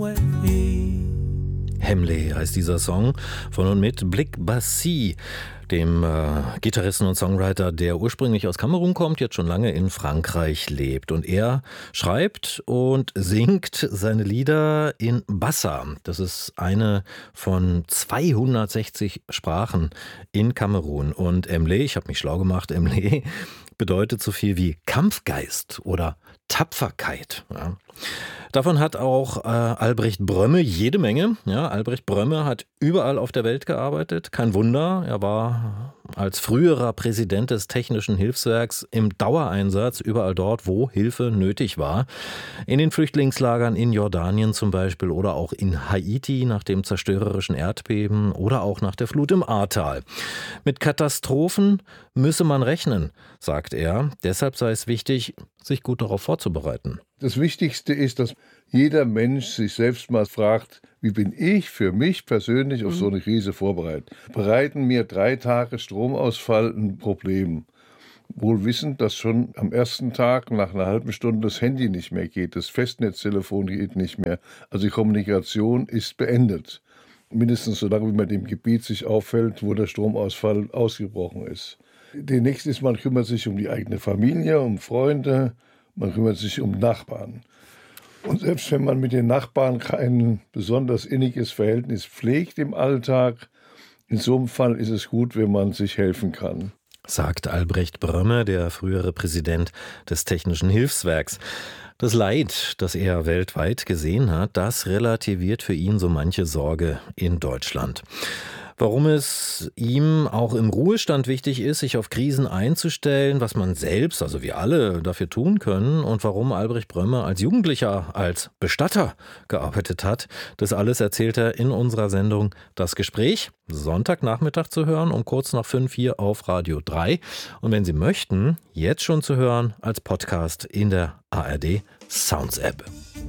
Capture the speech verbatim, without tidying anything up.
Hemley heißt dieser Song von und mit Blick Bassi, dem äh, Gitarristen und Songwriter, der ursprünglich aus Kamerun kommt, jetzt schon lange in Frankreich lebt. Und er schreibt und singt seine Lieder in Bassa. Das ist eine von zweihundertsechzig Sprachen in Kamerun. Und Emlé, ich habe mich schlau gemacht, Emlé bedeutet so viel wie Kampfgeist oder Tapferkeit. Ja. Davon hat auch äh, Albrecht Brömme jede Menge. Ja, Albrecht Brömme hat überall auf der Welt gearbeitet. Kein Wunder, er war als früherer Präsident des Technischen Hilfswerks im Dauereinsatz überall dort, wo Hilfe nötig war. In den Flüchtlingslagern in Jordanien zum Beispiel oder auch in Haiti nach dem zerstörerischen Erdbeben oder auch nach der Flut im Ahrtal. Mit Katastrophen müsse man rechnen, sagt er. Deshalb sei es wichtig, sich gut darauf vorzubereiten. Das Wichtigste ist, dass jeder Mensch sich selbst mal fragt, wie bin ich für mich persönlich auf so eine Krise vorbereitet? Bereiten mir drei Tage Stromausfall ein Problem? Wohl wissend, dass schon am ersten Tag nach einer halben Stunde das Handy nicht mehr geht, das Festnetztelefon geht nicht mehr. Also die Kommunikation ist beendet. Mindestens so lange, wie man dem Gebiet sich auffällt, wo der Stromausfall ausgebrochen ist. Demnächst ist, man kümmert sich um die eigene Familie, um Freunde, man kümmert sich um Nachbarn. Und selbst wenn man mit den Nachbarn kein besonders inniges Verhältnis pflegt im Alltag, in so einem Fall ist es gut, wenn man sich helfen kann. Sagt Albrecht Brömme, der frühere Präsident des Technischen Hilfswerks. Das Leid, das er weltweit gesehen hat, das relativiert für ihn so manche Sorge in Deutschland. Warum es ihm auch im Ruhestand wichtig ist, sich auf Krisen einzustellen, was man selbst, also wir alle, dafür tun können und warum Albrecht Brömme als Jugendlicher, als Bestatter gearbeitet hat, das alles erzählt er in unserer Sendung Das Gespräch, Sonntagnachmittag zu hören, um kurz nach fünf hier auf Radio drei. Und wenn Sie möchten, jetzt schon zu hören als Podcast in der A R D Sounds App.